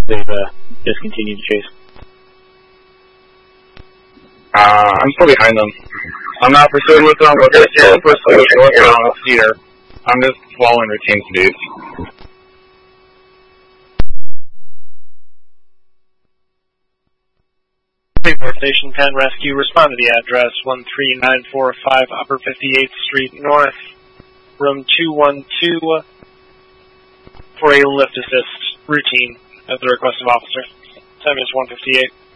they've discontinued the chase. I'm still behind them. I'm not pursuing with them, but they're still pursuing northbound with Cedar. I'm just following routine speeds. Station 10 Rescue, respond to the address 13945 Upper 58th Street North, room 212, for a lift assist routine at the request of officer. Time is 1:58.